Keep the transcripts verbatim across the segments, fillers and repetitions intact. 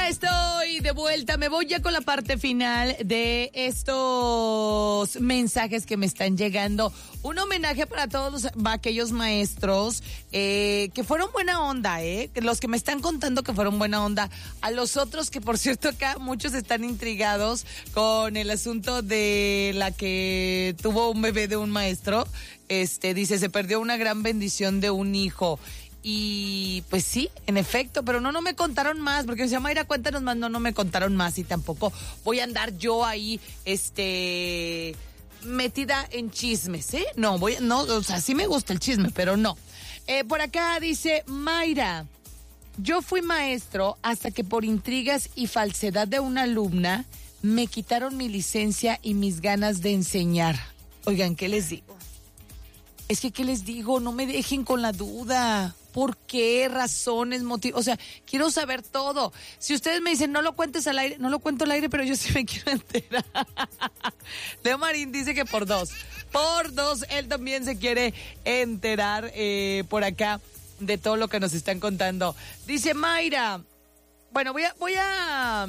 Ya estoy de vuelta, me voy ya con la parte final de estos mensajes que me están llegando. Un homenaje para todos los, aquellos maestros eh, que fueron buena onda, eh, los que me están contando que fueron buena onda. A los otros que, por cierto, acá muchos están intrigados con el asunto de la que tuvo un bebé de un maestro. Este, dice, se perdió una gran bendición de un hijo. Y pues sí, en efecto, pero no, no me contaron más, porque me decía, Mayra, cuéntanos más, no, no me contaron más y tampoco voy a andar yo ahí, este, metida en chismes, ¿eh? No, voy, no, o sea, sí me gusta el chisme, pero no. Eh, por acá dice, Mayra, yo fui maestro hasta que por intrigas y falsedad de una alumna me quitaron mi licencia y mis ganas de enseñar. Oigan, ¿qué les digo? Es que, ¿qué les digo? No me dejen con la duda. ¿Por qué? Razones, motivos. O sea, quiero saber todo. Si ustedes me dicen, no lo cuentes al aire, no lo cuento al aire, pero yo sí me quiero enterar. Leo Marín dice que por dos. Por dos, él también se quiere enterar eh, por acá de todo lo que nos están contando. Dice Mayra, bueno, voy a, voy a,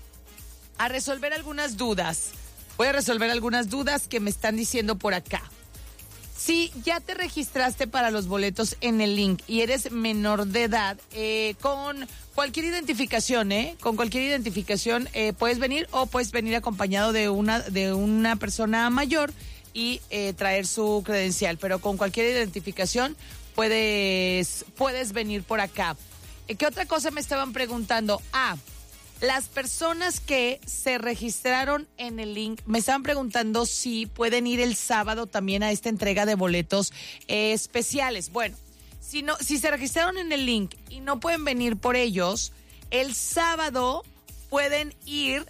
a resolver algunas dudas. Voy a resolver algunas dudas que me están diciendo por acá. Si ya te registraste para los boletos en el link y eres menor de edad, eh, con cualquier identificación, ¿eh? Con cualquier identificación eh, puedes venir o puedes venir acompañado de una, de una persona mayor y eh, traer su credencial, pero con cualquier identificación puedes, puedes venir por acá. ¿Qué otra cosa me estaban preguntando? Ah, las personas que se registraron en el link me estaban preguntando si pueden ir el sábado también a esta entrega de boletos eh, especiales. Bueno, si no, si se registraron en el link y no pueden venir por ellos, el sábado pueden ir,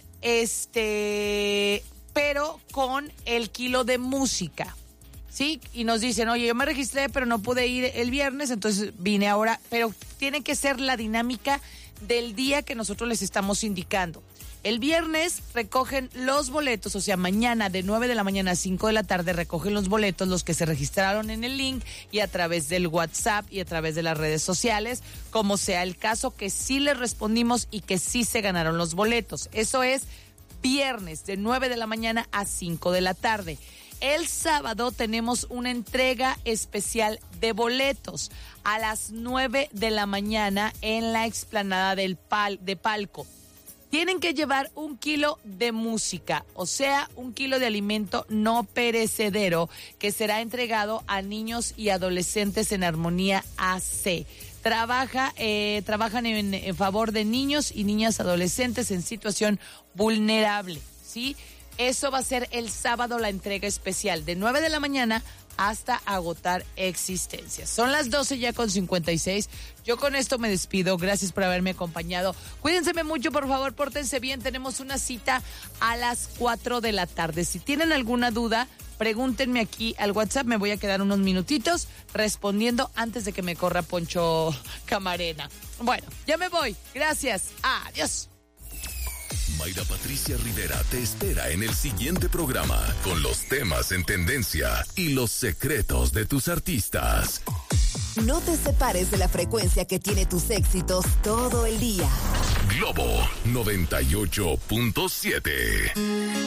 este, pero con el kilo de música. Sí, y nos dicen, oye, yo me registré, pero no pude ir el viernes, entonces vine ahora, pero tiene que ser la dinámica del día que nosotros les estamos indicando. El viernes recogen los boletos, o sea, mañana de nueve de la mañana a cinco de la tarde recogen los boletos los que se registraron en el link y a través del WhatsApp y a través de las redes sociales, como sea el caso, que sí les respondimos y que sí se ganaron los boletos. Eso es viernes de nueve de la mañana a cinco de la tarde. El sábado tenemos una entrega especial de boletos a las nueve de la mañana en la explanada del pal, de Palco. Tienen que llevar un kilo de música, o sea, un kilo de alimento no perecedero que será entregado a niños y adolescentes en Armonía A C. Trabaja, eh, trabajan en, en favor de niños y niñas adolescentes en situación vulnerable, ¿sí? Eso va a ser el sábado la entrega especial de nueve de la mañana hasta agotar existencias. Son las doce ya con cincuenta y seis. Yo con esto me despido. Gracias por haberme acompañado. Cuídense mucho, por favor, pórtense bien. Tenemos una cita a las cuatro de la tarde. Si tienen alguna duda, pregúntenme aquí al WhatsApp. Me voy a quedar unos minutitos respondiendo antes de que me corra Poncho Camarena. Bueno, ya me voy. Gracias. Adiós. Mayra Patricia Rivera te espera en el siguiente programa con los temas en tendencia y los secretos de tus artistas. No te separes de la frecuencia que tiene tus éxitos todo el día. Globo noventa y ocho punto siete.